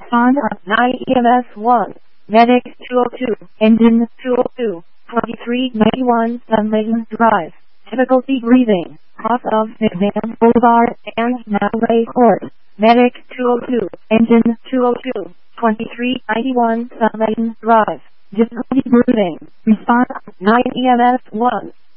Respond 9 EMS 1. Medic 202. Engine 202. 2391 Sunlayton Drive. Difficulty breathing. Cross of McMahon Boulevard and Malray Court. Medic 202. Engine 202. 2391 Sunlayton Drive. Difficulty breathing. Respond 9 EMS 1.